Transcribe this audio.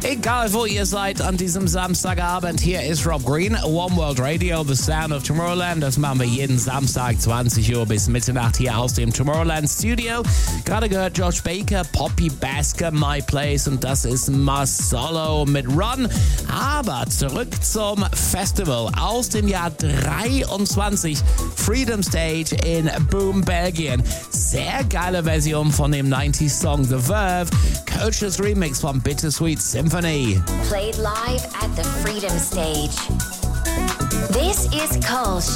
Egal wo ihr seid an diesem Samstagabend, hier ist Rob Green, One World Radio, The Sound of Tomorrowland. Das machen wir jeden Samstag 20 Uhr bis Mitternacht hier aus dem Tomorrowland Studio. Gerade gehört Josh Baker, Poppy Basker, My Place, und das ist Masolo mit Run. Aber zurück zum Festival aus dem Jahr 23, Freedom Stage in Boom, Belgien. Sehr geile Version von dem 90s-Song The Verve, Coach's Remix von Bittersweet Symphony. Played live at the Freedom Stage. This is Kolsch.